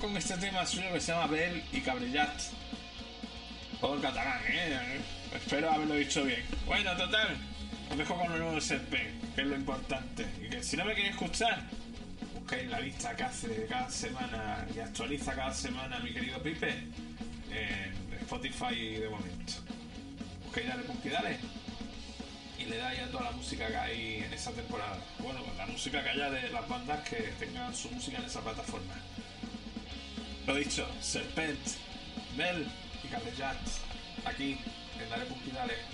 con este tema suyo que se llama Bel y Cabrellat. Todo el catalán, Espero haberlo dicho bien. Bueno, total. Os dejo con lo nuevo de Serpent, que es lo importante. Y que si no me queréis escuchar, busquéis la lista que hace cada semana y actualiza cada semana mi querido Pipe en Spotify de momento. Busquéis Dale Punky Dale y le dais a toda la música que hay en esa temporada. Bueno, pues la música que haya de las bandas que tengan su música en esa plataforma. Lo dicho, Serpent, Bel y Cabrellat, aquí en Dale Punky Dale.